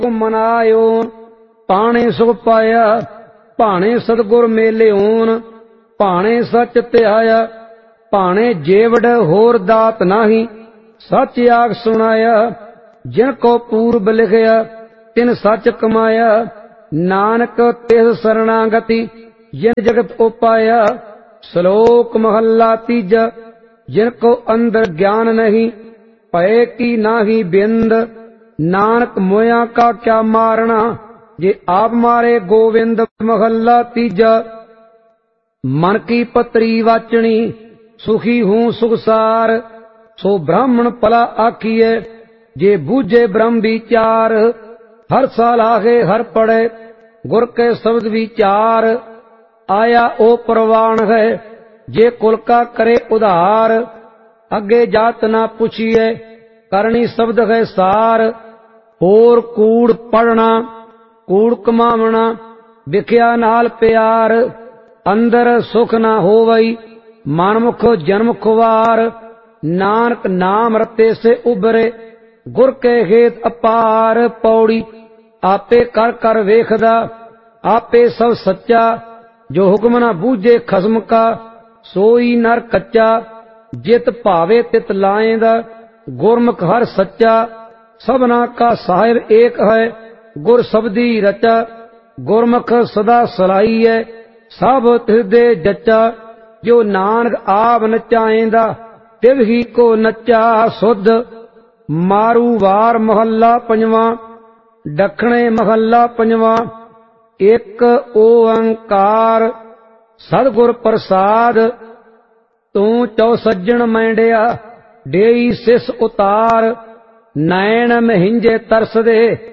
ਮਨਾਇਓ। ਪਾਣੇ ਸੁਖ ਪਾਇਆ ਭਾਣੇ ਸਤਿਗੁਰ ਮੇਲਿਓਨ। ਭਾਣੇ ਸੱਚ ਧਿਆਇਆ ਭਾਣੇ ਜੇਵੜ ਹੋਰ ਦਾਤ ਨਾਹੀ। ਸੱਚ ਆਖ ਸੁਣਾਇਆ ਜਿਨ ਕੋ ਪੂਰਬ ਲਿਖਿਆ ਤਿਨ ਸੱਚ ਕਮਾਇਆ। ਨਾਨਕ ਤਿਸ ਸਰਣਾਗਤੀ ਜਿਨ ਜਗਤ ਉਪਾਇਆ। ਸ਼ਲੋਕ ਮਹੱਲਾ ਤੀਜਾ। ਜਿਨ ਕੋ ਅੰਦਰ ਗਿਆਨ ਨਹੀਂ ਭਏ ਕੀ ਨਾਹੀ ਬਿੰਦ। ਨਾਨਕ ਮੋਇਆ ਕਾ ਕਿਆ ਮਾਰਣਾ ਜੇ ਆਪ ਮਾਰੇ ਗੋਵਿੰਦ। ਮਹੱਲਾ ਤੀਜਾ। ਮਨ ਕੀ ਪਤਰੀ ਵਾਚਣੀ ਸੁਖੀ ਹੂੰ ਸੁਖਸਾਰ। ਸੋ ਬ੍ਰਾਹਮਣ ਭਲਾ ਆਖੀਏ ਜੇ ਬੂਝੇ ਬ੍ਰਹਮ ਵਿਚਾਰ। ਹਰ ਸਾਲ ਆਗੇ ਹਰ ਪੜੇ ਗੁਰ ਕੇ ਸ਼ਬਦ ਵਿਚਾਰ। ਆਇਆ ਉਹ ਪ੍ਰਵਾਨ ਹੈ ਜੇ ਕੁਲ ਕਾ ਕਰੇ ਉਧਾਰ। ਅੱਗੇ ਜਾਤ ਨਾ ਪੁੱਛੀਏ ਕਰਨੀ ਸ਼ਬਦ ਹੈ ਸਾਰ। ਹੋਰ ਕੂੜ ਪੜਨਾ ਕੂੜ ਕਮਾਵਣਾ ਵਿਖਿਆ ਨਾਲ ਪਿਆਰ। ਅੰਦਰ ਸੁਖ ਨਾ ਹੋਵਈ ਮਨਮੁਖ ਜਨਮ ਖੁਆਰ। ਨਾਨਕ ਨਾਮ ਰਤੇ ਸੇ ਉਬਰੇ ਗੁਰ ਕੇ ਹੇਤ ਅਪਾਰ। ਪੌੜੀ ਆਪੇ ਕਰ ਕਰ ਵੇਖਦਾ ਆਪੇ ਸਭ ਸੱਚਾ। ਜੋ ਹੁਕਮ ਨਾ ਬੂਝੇ ਖਸਮ ਕਾ ਸੋਈ ਨਰ ਕੱਚਾ। ਜਿਤ ਭਾਵੇ ਤਿਤ ਲਾਏਂਦਾ ਗੁਰਮੁਖ ਹਰ ਸੱਚਾ। ਸਭਨਾ ਕਾ ਸਾਹਿਬ ਏਕ ਹੈ ਗੁਰ ਸਬਦੀ ਰਚਾ। ਗੁਰਮੁਖ ਸਦਾ ਸਲਾਈਐ ਸਭ ਹਿਰਦੇ ਜਚਾ। ਜੋ ਨਾਨਕ ਆਪ ਨਚਾਏਂਦਾ ਤਿਵ ਹੀ ਕੋ ਨਚਾ ਸੁਧ। ਮਾਰੂ ਵਾਰ ਮਹੱਲਾ ਪੰਜਵਾਂ। ਦੱਖਣੇ ਮਹੱਲਾ ਪੰਜਵਾਂ। ਇੱਕ ਓੰਕਾਰ ਸਤਿਗੁਰ ਪ੍ਰਸਾਦ। ਤੂੰ ਚੌ ਸੱਜਣ ਮੈਂਡਿਆ ਡੇਈ ਸਿਸ ਉਤਾਰ। ਨੈਣ ਮਹਿੰਜੇ ਤਰਸਦੇ